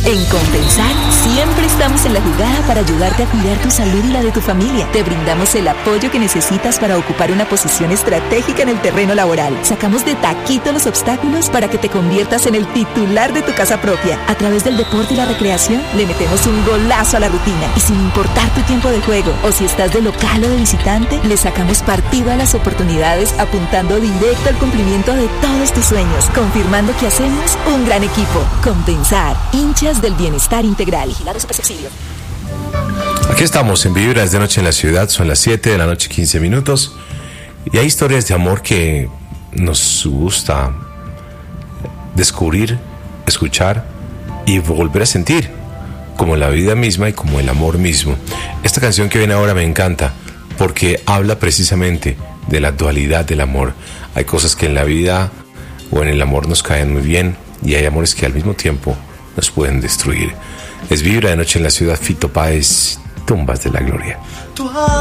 En Compensar, siempre estamos en la jugada para ayudarte a cuidar tu salud y la de tu familia. Te brindamos el apoyo que necesitas para ocupar una posición estratégica en el terreno laboral. Sacamos de taquito los obstáculos para que te conviertas en el titular de tu casa propia. A través del deporte y la recreación, le metemos un golazo a la rutina. Y sin importar tu tiempo de juego, o si estás de local o de visitante, le sacamos partido a las oportunidades apuntando directo al cumplimiento de todos tus sueños, confirmando que hacemos un gran equipo. Compensar, hinchas del bienestar integral. Vigilado Supersubsidio. Aquí estamos en Vibras de Noche en la Ciudad, son las 7 de la noche, 15 minutos, y hay historias de amor que nos gusta descubrir, escuchar y volver a sentir, como la vida misma y como el amor mismo. Esta canción que viene ahora me encanta porque habla precisamente de la dualidad del amor. Hay cosas que en la vida o en el amor nos caen muy bien y hay amores que al mismo tiempo nos pueden destruir. Es Vibra de Noche en la Ciudad, Fito Páez, Tumbas de la Gloria.